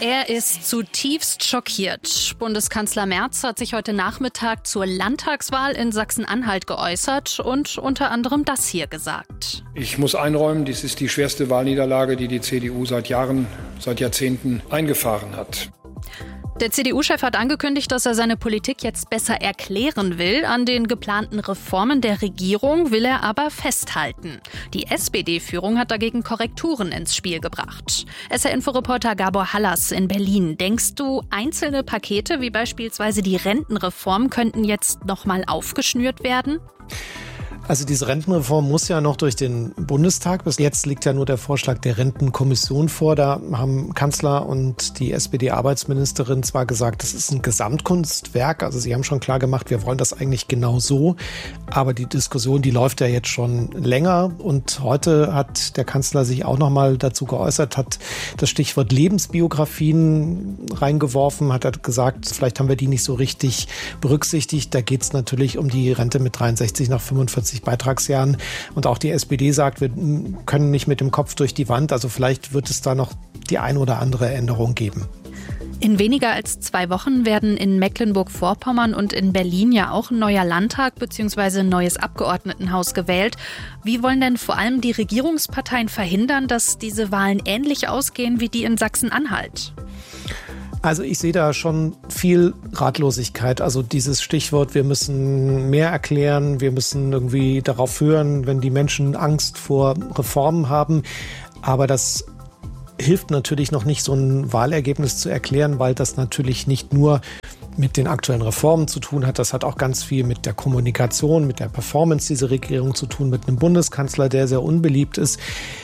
Er ist zutiefst schockiert. Bundeskanzler Merz hat sich heute Nachmittag zur Landtagswahl in Sachsen-Anhalt geäußert und unter anderem das hier gesagt. Ich muss einräumen, dies ist die schwerste Wahlniederlage, die die CDU seit Jahren, seit Jahrzehnten eingefahren hat. Der CDU-Chef hat angekündigt, dass er seine Politik jetzt besser erklären will. An den geplanten Reformen der Regierung will er aber festhalten. Die SPD-Führung hat dagegen Korrekturen ins Spiel gebracht. SR-Info-Reporter Gabor Hallas in Berlin. Denkst du, einzelne Pakete wie beispielsweise die Rentenreform könnten jetzt nochmal aufgeschnürt werden? Also diese Rentenreform muss ja noch durch den Bundestag. Bis jetzt liegt ja nur der Vorschlag der Rentenkommission vor. Da haben Kanzler und die SPD-Arbeitsministerin zwar gesagt, das ist ein Gesamtkunstwerk. Also sie haben schon klar gemacht, wir wollen das eigentlich genau so. Aber die Diskussion, die läuft ja jetzt schon länger. Und heute hat der Kanzler sich auch noch mal dazu geäußert, hat das Stichwort Lebensbiografien reingeworfen, hat gesagt, vielleicht haben wir die nicht so richtig berücksichtigt. Da geht es natürlich um die Rente mit 63 nach 45 Beitragsjahren. Und auch die SPD sagt, wir können nicht mit dem Kopf durch die Wand. Also vielleicht wird es da noch die ein oder andere Änderung geben. In weniger als 2 Wochen werden in Mecklenburg-Vorpommern und in Berlin ja auch ein neuer Landtag bzw. ein neues Abgeordnetenhaus gewählt. Wie wollen denn vor allem die Regierungsparteien verhindern, dass diese Wahlen ähnlich ausgehen wie die in Sachsen-Anhalt? Also ich sehe da schon viel Ratlosigkeit. Also dieses Stichwort, wir müssen mehr erklären, wir müssen irgendwie darauf hören, wenn die Menschen Angst vor Reformen haben. Aber das hilft natürlich noch nicht, so ein Wahlergebnis zu erklären, weil das natürlich nicht nur mit den aktuellen Reformen zu tun hat. Das hat auch ganz viel mit der Kommunikation, mit der Performance dieser Regierung zu tun, mit einem Bundeskanzler, der sehr unbeliebt ist.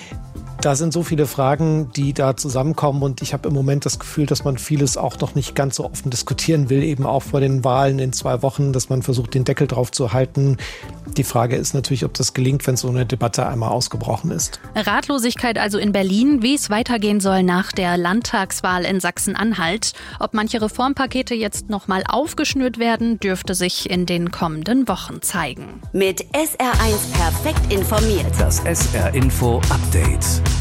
Da sind so viele Fragen, die da zusammenkommen und ich habe im Moment das Gefühl, dass man vieles auch noch nicht ganz so offen diskutieren will, eben auch vor den Wahlen in 2 Wochen, dass man versucht, den Deckel drauf zu halten. Die Frage ist natürlich, ob das gelingt, wenn so eine Debatte einmal ausgebrochen ist. Ratlosigkeit also in Berlin, wie es weitergehen soll nach der Landtagswahl in Sachsen-Anhalt. Ob manche Reformpakete jetzt nochmal aufgeschnürt werden, dürfte sich in den kommenden Wochen zeigen. Mit SR1 perfekt informiert. Das SR-Info-Update.